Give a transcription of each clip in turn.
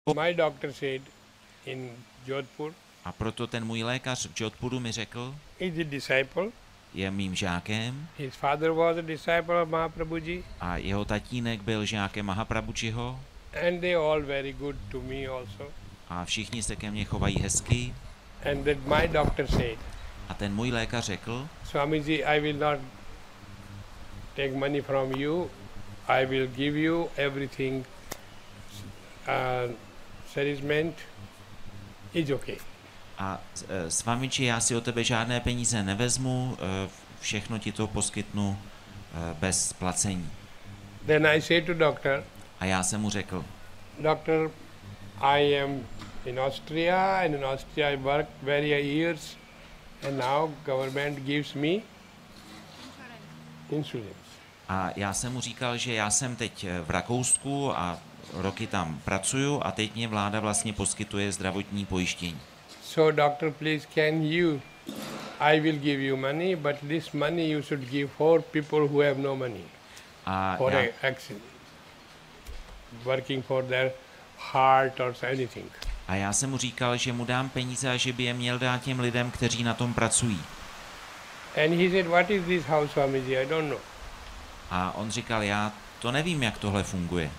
My doctor said in Jodhpur, A proto ten můj lékař v Jodhpuru mi řekl, he's a disciple. je mým žákem His father was a disciple of Mahaprabhuji, a jeho tatínek byl žákem Mahaprabhujiho and they all very good to me also. a všichni se ke mně chovají hezky. And that my doctor said, A ten můj lékař řekl, Swamiji, I will not take money from you. I will give you everything. Settlement is okay. a Swamiji, já si od tebe žádné peníze nevezmu, všechno ti to poskytnu bez placení. Then I say to doctor, A já jsem mu řekl, Doctor, I am in Austria, and in Austria I worked various years, and now government gives me insurance. a já jsem mu říkal, že já jsem teď v Rakousku a roky tam pracuju a teď mě vláda vlastně poskytuje zdravotní pojištění. So doctor, please can you, I will give you money, but this money you should give for people who have no money, A for já, a accident, working for their heart or anything. a já jsem mu říkal, že mu dám peníze a že by je měl dát těm lidem, kteří na tom pracují. And he said, what is this house, Swamiji? I don't know. A on říkal, já to nevím, jak tohle funguje.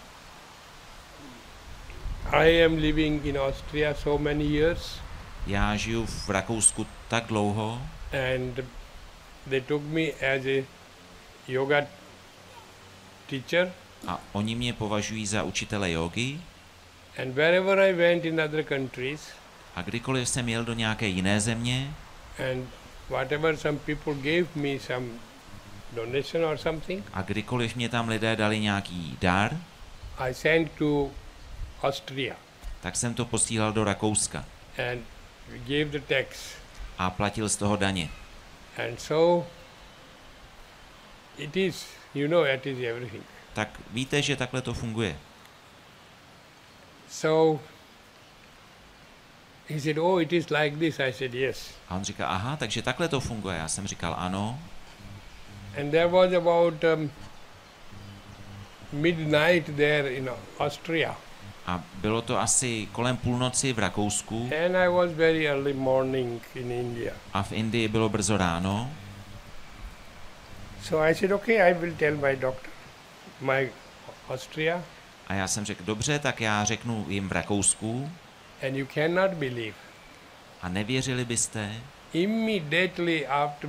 I am living in Austria so many years, Já žiju v Rakousku tak dlouho and they took me as a yoga teacher, a oni mě považují za učitele jógy and wherever I went in other countries, a kdykoliv jsem jel do nějaké jiné země and whatever some people gave me some donation or something, a kdykoliv mě tam lidé dali nějaký dar, I sent to Austria tak jsem to posílal do Rakouska and gave the tax. a platil z toho daně. And so it is, you know, it is everything. Tak víte, že takhle to funguje. So he said, oh, it is like this. I said, yes. A on říká, aha, takže takhle to funguje. Já jsem říkal, ano. And there was about midnight there in Austria. A bylo to asi kolem půlnoci v Rakousku And I was very early morning in India. a v Indii bylo brzo ráno. So I said, okay, I will tell my doctor, my Austria. A já jsem řekl, dobře, tak já řeknu jim v Rakousku. And you cannot believe, A nevěřili byste, immediately after